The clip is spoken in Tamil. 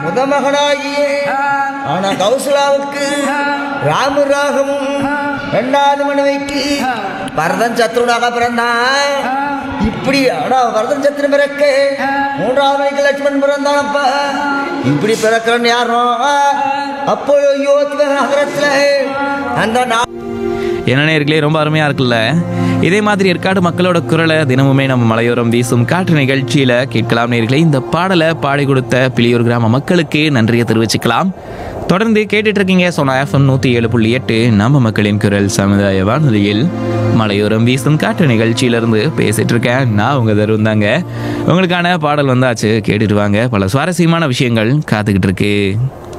முதமகனாகிய ஆனா கௌசலாவுக்கு ராமராகமும் இரண்டாவது மனைவிக்கு பரதன் சத்ருனாக பிறந்தான். இப்படி ஆனா பரதன் சத்ரு பிறக்க மூன்றாவது மணிக்கு லட்சுமணன் பிறந்தானப்பா. இப்படி பிறக்கிறன்னு யாரும் அப்போ நகரத்துல அந்த என்ன நேயர்களே, ரொம்ப அருமையாக இருக்குல்ல. இதே மாதிரி ஏற்காடு மக்களோட குரலை தினமுமே நம்ம மலையோரம் வீசும் காற்று நிகழ்ச்சியில் கேட்கலாம் நேயர்களே. இந்த பாடலை பாடி கொடுத்த பிளியூர் கிராம மக்களுக்கு நன்றியை தெரிவிச்சுக்கலாம். தொடர்ந்து கேட்டுட்டு இருக்கீங்க சோனா FM 107.8 நம்ம மக்களின் குரல் சமுதாய வானொலியில் மலையோரம் வீசும் காற்று நிகழ்ச்சியிலிருந்து பேசிட்டு இருக்கேன். நான் உங்க தருண் தாங்க. உங்களுக்கான பாடல் வந்தாச்சு, கேட்டுட்டு வாங்க. பல சுவாரஸ்யமான விஷயங்கள் காத்துக்கிட்டு இருக்கு.